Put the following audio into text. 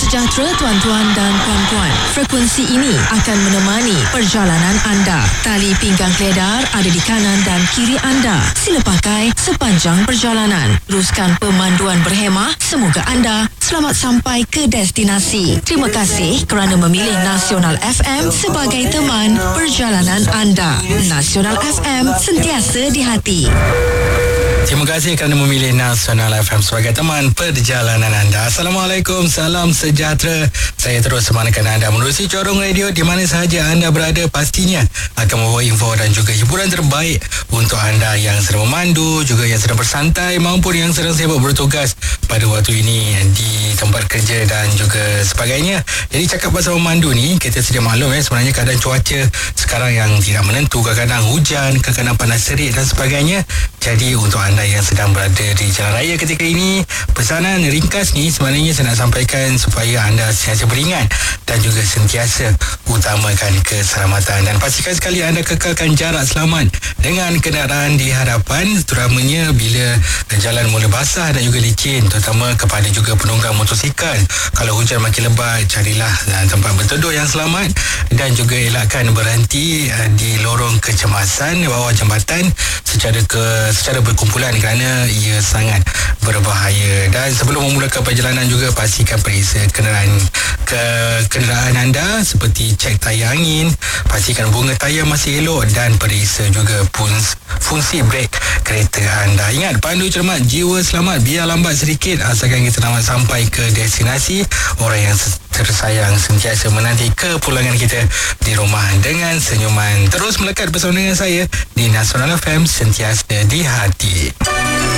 sejahtera tuan-tuan dan puan-puan. Frekuensi ini akan menemani perjalanan anda. Tali pinggang keledar ada di kanan dan kiri anda. Sila pakai sepanjang perjalanan. Teruskan pemanduan berhemah. Semoga anda selamat sampai ke destinasi. Terima kasih kerana memilih Nasional FM sebagai teman perjalanan anda. Nasional FM, sentiasa di hati. Terima kasih kerana memilih Nasional FM sebagai teman perjalanan anda. Assalamualaikum, salam sejahtera. Saya terus semangatkan anda menerusi Corong Radio di mana sahaja anda berada. Pastinya akan membawa info dan juga hiburan terbaik untuk anda yang sedang memandu, juga yang sedang bersantai maupun yang sedang sibuk bertugas pada waktu ini di tempat kerja dan juga sebagainya. Jadi cakap pasal memandu ni, kita sedia maklum sebenarnya keadaan cuaca sekarang yang tidak menentu, kadang-kadang hujan, kadang-kadang panas terik dan sebagainya. Jadi untuk anda yang sedang berada di jalan raya ketika ini, pesanan ringkas ni sebenarnya saya nak sampaikan supaya anda sentiasa beringat dan juga sentiasa utamakan keselamatan, dan pastikan sekali anda kekalkan jarak selamat dengan kenderaan di hadapan, terutamanya bila jalan mula basah dan juga licin, terutama kepada juga penunggang motosikal. Kalau hujan makin lebat, carilah tempat berteduh yang selamat dan juga elakkan berhenti di lorong kecemasan bawah jambatan secara berkumpulan kerana ia sangat berbahaya. Dan sebelum memulakan perjalanan juga pastikan periksa kenderaan anda seperti cek tayar angin, pastikan bunga tayar masih elok dan periksa juga fungsi brek kereta anda. Ingat, pandu cermat, jiwa selamat, biar lambat sedikit asalkan kita selamat sampai ke destinasi. Orang yang tersayang sentiasa menanti kepulangan kita di rumah dengan senyuman. Terus melekat bersama dengan saya di Nasional FM, sentiasa di hati.